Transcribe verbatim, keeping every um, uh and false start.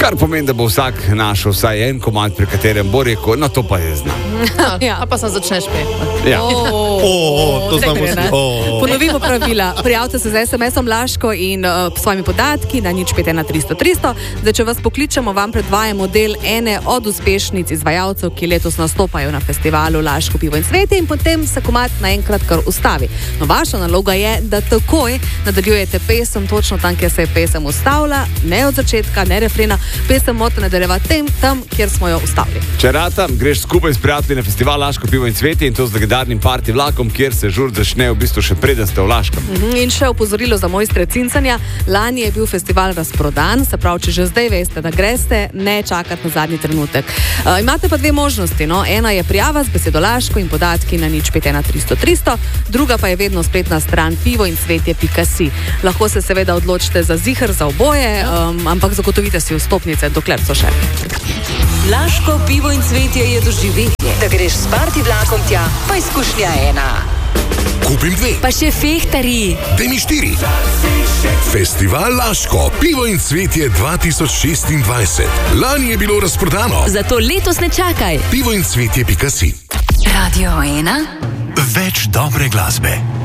kar pomeni, da bo vsak našel vsaj en komad, pri katerem bo rekel, no to pa je znam. Ja, pa pa začneš peti. Ja. O, o, to znamo si. Ponovimo pravila. Prijavite se z es em esom Laško in uh, svojimi podatki na nič pet ena tristo tristo. Zdaj, če vas pokličemo, vam predvajamo del ene od uspešnic izvajalcev, ki letos nastopajo na festivalu Laško pivo in cvetje, in potem se komad naenkrat kar ustavi. No, vaša naloga je, da takoj nadaljujete pesem točno tam, kjer se je pesem ustavila, ne od začetka, ne refrena. Pesem morate nadaljevati tem, tam, kjer smo jo ustavili. Če rata, greš skupaj s prijatelji na festival Laško pivo in cvetje, in to z legendarnim party vlakom, kjer se žur začne v bistvu še preden ste v Laškem. Mhm, in še opozorilo za mojstre cincanja. Lani je bil festival razprodan, se pravi, če že zdaj veste, da greste, ne čakati na zadnji trenutek. Uh, imate pa dve možnosti. No? Ena je prijava z besedo Laško in podatki na nič pet ena tristo tristo, druga pa je vedno spletna stran pivo in cvetje pika si. Lahko se seveda odločite za ziher, za oboje, um, ampak zagotovite si vstopnice, dokler so še. Laško pivo in cvetje je doživetje. Da greš s party vlakom tja, pa izkušnja ena. Kupim dve. Pa še fehtari. Daj mi štiri. Festival Laško pivo in cvetje dva tisoč šestindvajset. Lani je bilo razprodano. Zato letos ne čakaj. pivo in cvetje pika si. Radio ena. Več dobre glasbe.